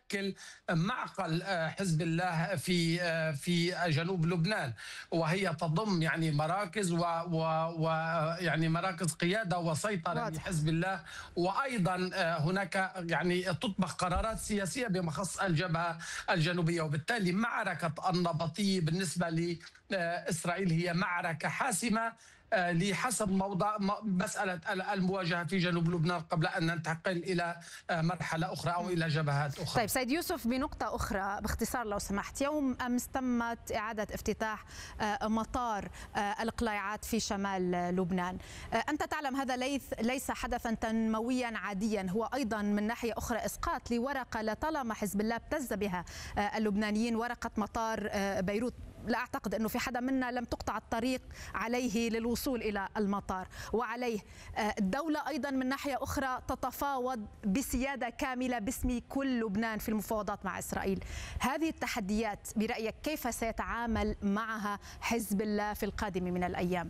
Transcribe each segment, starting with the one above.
تشكل معقل حزب الله في جنوب لبنان، وهي تضم يعني مراكز ويعني مراكز قيادة وسيطرة لحزب الله، وأيضا هناك يعني تطبخ قرارات سياسية بمخص الجبهة الجنوبية. وبالتالي معركة النبطية بالنسبة لإسرائيل هي معركة حاسمة لحسب موضع مسألة المواجهة في جنوب لبنان قبل أن ننتقل إلى مرحلة أخرى أو إلى جبهات أخرى. طيب سيد يوسف، بنقطة أخرى باختصار لو سمحت. يوم أمس تمت إعادة افتتاح مطار القلايعات في شمال لبنان. أنت تعلم هذا ليس حدثا تنمويا عاديا، هو أيضا من ناحية أخرى إسقاط لورقة لطالما حزب الله ابتز بها اللبنانيين، ورقة مطار بيروت. لا أعتقد أنه في حدا منا لم تقطع الطريق عليه للوصول إلى المطار، وعليه الدولة أيضا من ناحية أخرى تتفاوض بسيادة كاملة باسم كل لبنان في المفاوضات مع إسرائيل. هذه التحديات برأيك كيف سيتعامل معها حزب الله في القادم من الأيام؟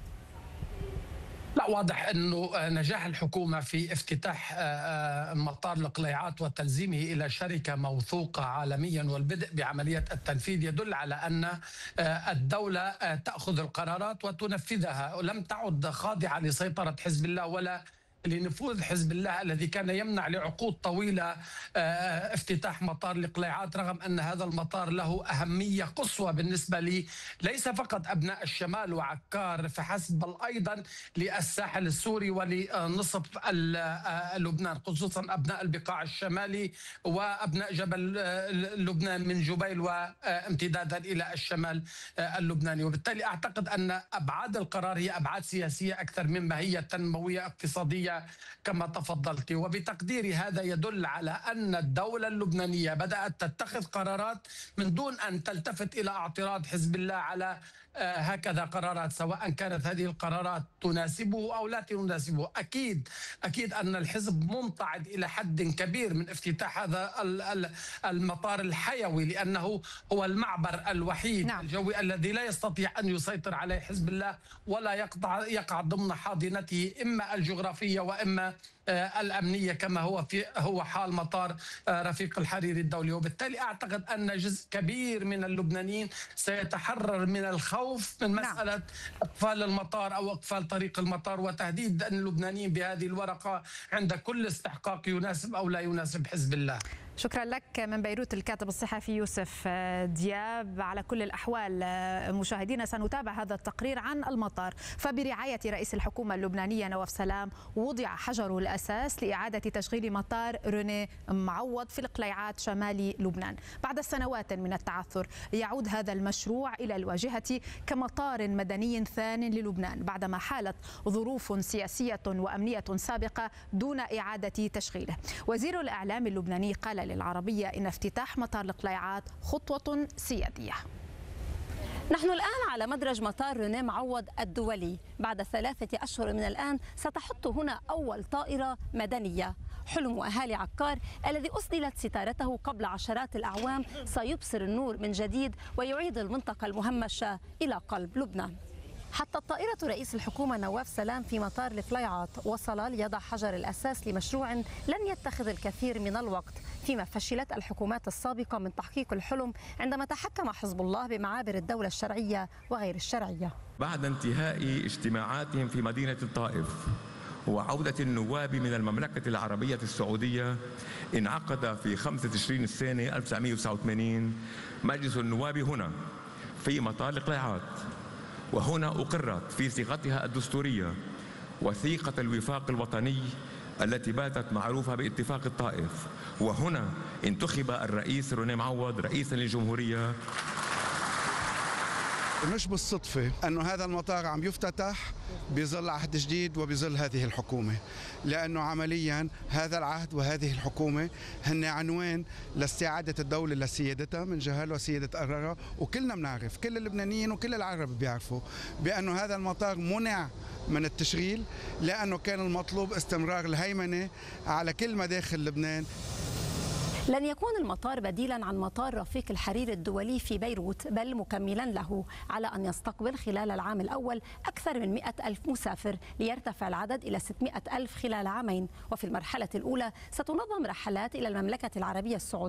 لا، واضح أنه نجاح الحكومة في افتتاح مطار القليعات وتلزيمه إلى شركة موثوقة عالميا والبدء بعملية التنفيذ يدل على أن الدولة تأخذ القرارات وتنفذها، ولم تعد خاضعة لسيطرة حزب الله ولا لنفوذ حزب الله الذي كان يمنع لعقود طويلة افتتاح مطار القليعات، رغم أن هذا المطار له أهمية قصوى بالنسبة لي ليس فقط أبناء الشمال وعكار فحسب، بل أيضا للساحل السوري ولنصف لبنان، خصوصا أبناء البقاع الشمالي وأبناء جبل لبنان من جبيل وامتدادا إلى الشمال اللبناني. وبالتالي أعتقد أن أبعاد القرار هي أبعاد سياسية أكثر مما هي تنموية اقتصادية كما تفضلت. وبتقديري هذا يدل على أن الدولة اللبنانية بدأت تتخذ قرارات من دون أن تلتفت إلى اعتراض حزب الله على هكذا قرارات، سواء كانت هذه القرارات تناسبه أو لا تناسبه. أكيد أن الحزب ممتعض إلى حد كبير من افتتاح هذا المطار الحيوي، لأنه هو المعبر الوحيد الجوي الذي لا يستطيع أن يسيطر عليه حزب الله ولا يقع ضمن حاضنته إما الجغرافية وإما الأمنية، كما هو حال مطار رفيق الحريري الدولي. وبالتالي أعتقد أن جزء كبير من اللبنانيين سيتحرر من الخوف من مسألة إقفال المطار أو إقفال طريق المطار، وتهديد أن اللبنانيين بهذه الورقة عند كل استحقاق يناسب أو لا يناسب حزب الله. شكرا لك من بيروت الكاتب الصحفي يوسف دياب. على كل الأحوال مشاهدينا سنتابع هذا التقرير عن المطار، فبرعاية رئيس الحكومة اللبنانية نواف سلام وضع حجر الأساس لإعادة تشغيل مطار روني معوض في القليعات شمال لبنان. بعد سنوات من التعثر يعود هذا المشروع إلى الواجهة كمطار مدني ثان للبنان بعدما حالت ظروف سياسية وأمنية سابقة دون إعادة تشغيله. وزير الإعلام اللبناني قال للعربية إن افتتاح مطار القليعات خطوة سيادية. نحن الآن على مدرج مطار روني معوض الدولي. بعد 3 أشهر من الآن ستحط هنا أول طائرة مدنية. حلم أهالي عكار الذي أسدلت ستارته قبل عشرات الأعوام سيبصر النور من جديد ويعيد المنطقة المهمشة إلى قلب لبنان. حتى الطائرة رئيس الحكومة نواف سلام في مطار القليعات وصل ليضع حجر الأساس لمشروع لن يتخذ الكثير من الوقت، فيما فشلت الحكومات السابقة من تحقيق الحلم عندما تحكم حزب الله بمعابر الدولة الشرعية وغير الشرعية. بعد انتهاء اجتماعاتهم في مدينة الطائف وعودة النواب من المملكة العربية السعودية، انعقد في 5 تشرين الثاني 1989 مجلس النواب هنا في مطار القليعات، وهنا أقرت في صيغتها الدستورية وثيقة الوفاق الوطني التي باتت معروفة باتفاق الطائف، وهنا انتخب الرئيس روني معوض رئيسا للجمهورية. مش بالصدفة أنه هذا المطار عم يفتتح بظل عهد جديد وبظل هذه الحكومة، لأنه عمليا هذا العهد وهذه الحكومة هن عنوان لاستعادة الدولة لسيادتها من جهل وسيادة قرارها. وكلنا بنعرف، كل اللبنانيين وكل العرب بيعرفوا بأنه هذا المطار منع من التشغيل لأنه كان المطلوب استمرار الهيمنة على كل مداخل لبنان. لن يكون المطار بديلا عن مطار رفيق الحريري الدولي في بيروت، بل مكملا له، على أن يستقبل خلال العام الأول أكثر من 100,000 مسافر ليرتفع العدد إلى 600,000 خلال عامين. وفي المرحلة الأولى ستنظم رحلات إلى المملكة العربية السعودية